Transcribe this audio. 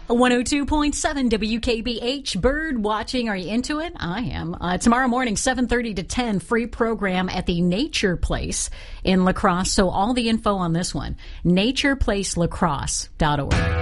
102.7 WKBH, bird watching. Are you into it? I am. Tomorrow morning, 7:30 to 10, free program at the Nature Place in La Crosse. So all the info on this one, natureplacelacrosse.org.